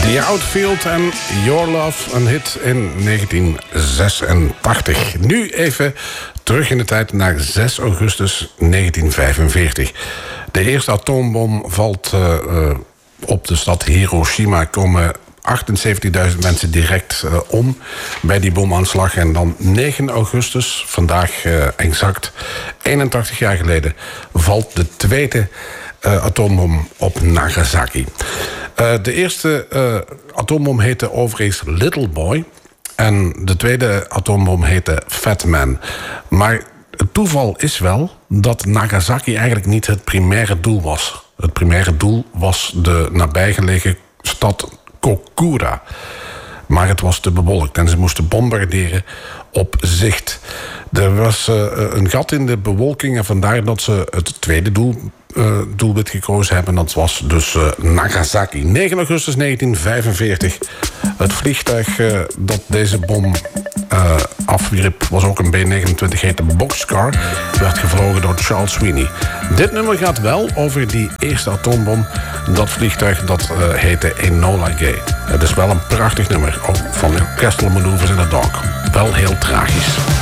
The Outfield en Your Love, een hit in 1986. Nu even terug in de tijd naar 6 augustus 1945. De eerste atoombom valt op de stad Hiroshima. Komen 78.000 mensen direct om bij die bomaanslag. En dan 9 augustus, vandaag exact 81 jaar geleden, valt de tweede atoombom op Nagasaki. De eerste atoombom heette overigens Little Boy. En de tweede atoombom heette Fat Man. Maar het toeval is wel dat Nagasaki eigenlijk niet het primaire doel was. Het primaire doel was de nabijgelegen stad Kokura. Maar het was te bewolkt en ze moesten bombarderen op zicht. Er was een gat in de bewolking en vandaar dat ze het tweede doelwit gekozen hebben. Dat was dus Nagasaki. 9 augustus 1945. Het vliegtuig dat deze bom afwierp was ook een B-29, heette Boxcar. Werd gevlogen door Charles Sweeney. Dit nummer gaat wel over die eerste atoombom. Dat vliegtuig dat heette Enola Gay. Het is wel een prachtig nummer. Ook van Orchestral Maneuvers in the Dark. Wel heel tragisch.